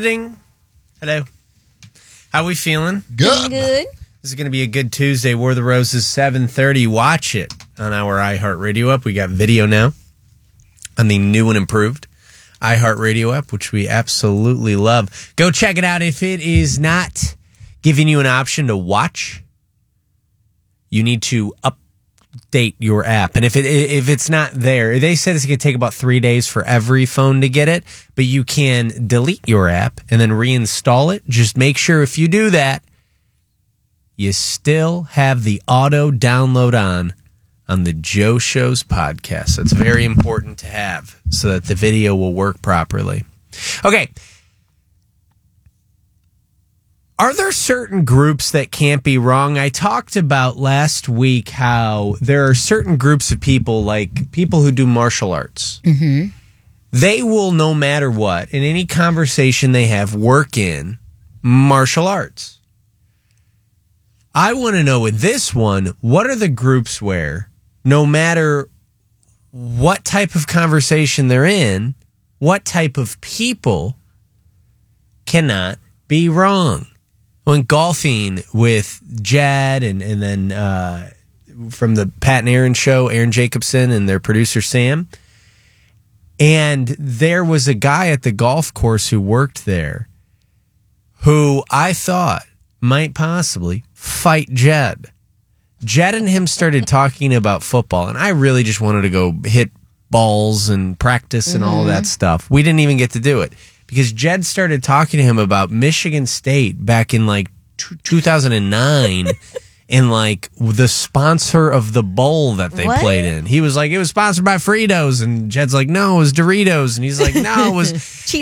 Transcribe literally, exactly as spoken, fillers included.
ding. Hello. How we feeling? Good. Good. This is going to be a good Tuesday. War of the Roses, seven thirty. Watch it on our iHeartRadio app. We got video now on the new and improved iHeartRadio app, which we absolutely love. Go check it out. If it is not giving you an option to watch, you need to update your app. And if it if it's not there, they said it's going to take about three days for every phone to get it, but you can delete your app and then reinstall it. Just make sure if you do that, you still have the auto download on on the Joe Show's podcast. That's very important to have so that the video will work properly. Okay. Are there certain groups that can't be wrong? I talked about last week how there are certain groups of people, like people who do martial arts. Mm-hmm. They will, no matter what, in any conversation they have, work in martial arts. I want to know in this one, what are the groups where, no matter what type of conversation they're in, what type of people cannot be wrong? Went golfing with Jed and, and then uh, from the Pat and Aaron show, Aaron Jacobson and their producer Sam. And there was a guy at the golf course who worked there who I thought might possibly fight Jed. Jed and him started talking about football, and I really just wanted to go hit balls and practice and mm-hmm. all that stuff. We didn't even get to do it because Jed started talking to him about Michigan State back in like t- two thousand nine and like the sponsor of the bowl that they what? played in. He was like, it was sponsored by Fritos, and Jed's like, no, it was Doritos, and he's like, no, it was